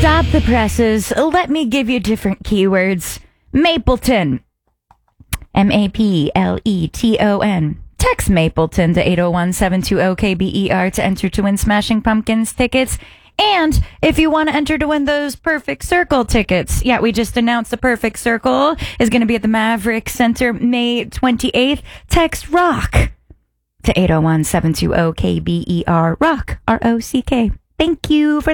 Stop the presses. Let me give you different keywords. Mapleton. Mapleton. Text Mapleton to 801-720-KBER to enter to win Smashing Pumpkins tickets. And if you want to enter to win those Perfect Circle tickets, yeah, we just announced the Perfect Circle is going to be at the Maverick Center May 28th. Text ROCK to 801-720-KBER. ROCK. ROCK. Thank you for